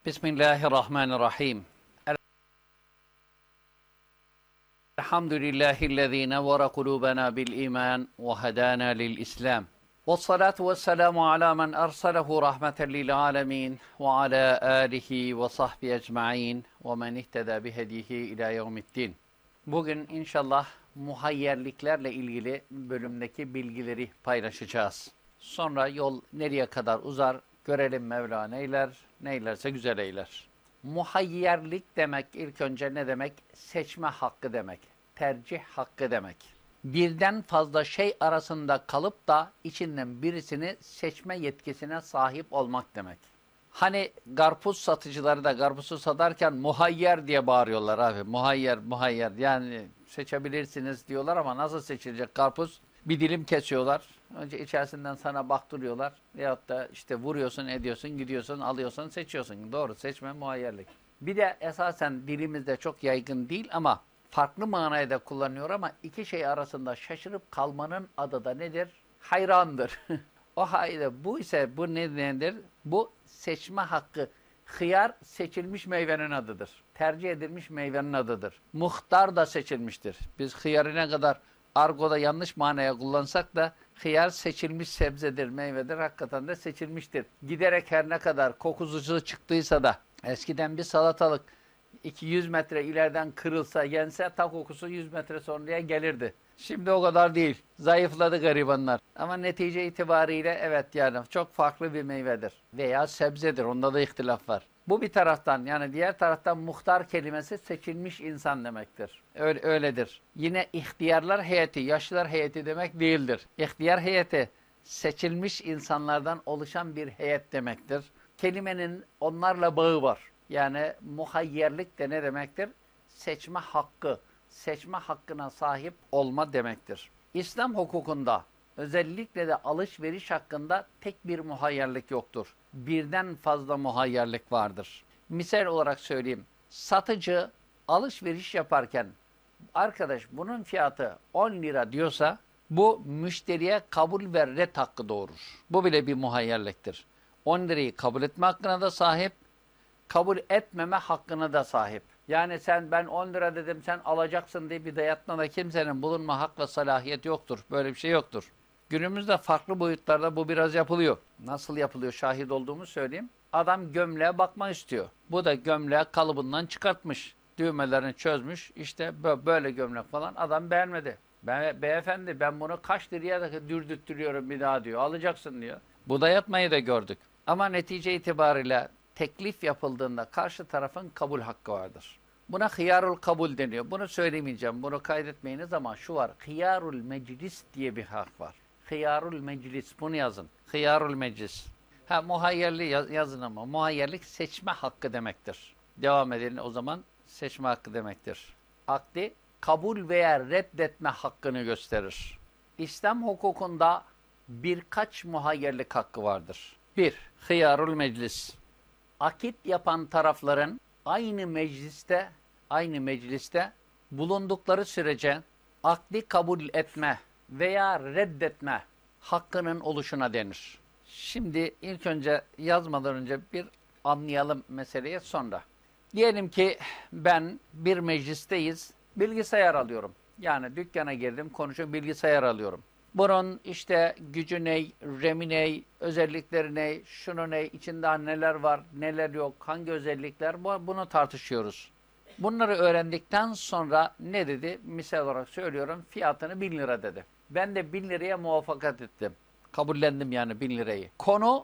Bismillahirrahmanirrahim. Elhamdülillahillezî nevvere kulûbenâ bil îmân ve hedâna lil İslam. Vessalatu vesselamu ala men ersalehu rahmeten lil âlemîn ve ala âlihi ve sahbihi ecmaîn ve men ihtedâ bihedihi ilâ yevmiddin. Bugün inşallah muhayyerliklerle ilgili bölümdeki bilgileri paylaşacağız. Sonra yol nereye kadar uzar görelim Mevla neyler, neylerse güzel eyler. Muhayyerlik demek ilk önce ne demek? Seçme hakkı demek, tercih hakkı demek. Birden fazla şey arasında kalıp da içinden birisini seçme yetkisine sahip olmak demek. Hani karpuz satıcıları da karpuzu satarken muhayyer diye bağırıyorlar abi. Muhayyer, muhayyer. Yani seçebilirsiniz diyorlar ama nasıl seçilecek karpuz? Bir dilim kesiyorlar. Önce içerisinden sana baktırıyorlar. Veyahut da işte vuruyorsun, ediyorsun, gidiyorsun, alıyorsun, seçiyorsun. Doğru, seçme muhayyerlik. Bir de esasen dilimizde çok yaygın değil ama farklı manaya da kullanıyor ama iki şey arasında şaşırıp kalmanın adı da nedir? Hayrandır. O halde bu ise bu nedendir? Bu seçme hakkı. Hıyar seçilmiş meyvenin adıdır. Tercih edilmiş meyvenin adıdır. Muhtar da seçilmiştir. Biz hıyarı ne kadar argoda yanlış manaya kullansak da hıyar seçilmiş sebzedir, meyvedir. Hakikaten de seçilmiştir. Giderek her ne kadar kokusu çıktıysa da eskiden bir salatalık 200 metre ileriden kırılsa, yense ta kokusu 100 metre sonraya gelirdi. Şimdi o kadar değil. Zayıfladı garibanlar. Ama netice itibariyle evet yani çok farklı bir meyvedir. Veya sebzedir. Onda da ihtilaf var. Bu bir taraftan yani diğer taraftan muhtar kelimesi seçilmiş insan demektir. Öyledir. Yine ihtiyarlar heyeti, yaşlılar heyeti demek değildir. İhtiyar heyeti seçilmiş insanlardan oluşan bir heyet demektir. Kelimenin onlarla bağı var. Yani muhayyerlik de ne demektir? Seçme hakkı, seçme hakkına sahip olma demektir. İslam hukukunda özellikle de alışveriş hakkında tek bir muhayyerlik yoktur. Birden fazla muhayyerlik vardır. Misal olarak söyleyeyim. Satıcı alışveriş yaparken arkadaş bunun fiyatı 10 lira diyorsa bu müşteriye kabul ve ret hakkı doğurur. Bu bile bir muhayyerliktir. 10 lirayı kabul etme hakkına da sahip, kabul etmeme hakkına da sahip. Yani ben 10 lira dedim sen alacaksın diye bir dayatma da kimsenin bulunma hak ve salahiyeti yoktur. Böyle bir şey yoktur. Günümüzde farklı boyutlarda bu biraz yapılıyor. Nasıl yapılıyor şahit olduğumu söyleyeyim. Adam gömleğe bakmak istiyor. Bu da gömleği kalıbından çıkartmış. Düğmelerini çözmüş. İşte böyle gömlek falan adam beğenmedi. Beyefendi ben bunu kaç liraya da dürdüttürüyorum bir daha diyor. Alacaksın diyor. Bu dayatmayı da gördük. Ama netice itibariyle teklif yapıldığında karşı tarafın kabul hakkı vardır. Buna hıyarul kabul deniyor. Bunu söylemeyeceğim. Bunu kaydetmeyiniz ama şu var. Hıyarul meclis diye bir hak var. Hıyarul meclis. Bunu yazın. Hıyarul meclis. Muhayyerli yazın ama muhayyerlik seçme hakkı demektir. Devam edelim o zaman. Seçme hakkı demektir. Akdi kabul veya reddetme hakkını gösterir. İslam hukukunda birkaç muhayyerlik hakkı vardır. 1. Hıyarul meclis. Akit yapan tarafların aynı mecliste bulundukları sürece akdi kabul etme veya reddetme hakkının oluşuna denir. Şimdi ilk önce yazmadan önce bir anlayalım meseleye sonra. Diyelim ki ben bir meclisteyiz, bilgisayar alıyorum. Yani dükkana girdim, konuşuyorum, bilgisayar alıyorum. Bunun işte gücü ne, RAM'i ne, özellikleri ne, şunu ne, içinde neler var, neler yok, hangi özellikler, bunu tartışıyoruz. Bunları öğrendikten sonra ne dedi? Misal olarak söylüyorum, fiyatını 1000 lira dedi. Ben de 1000 liraya muvaffakat ettim. Kabullendim yani 1000 lirayı. Konu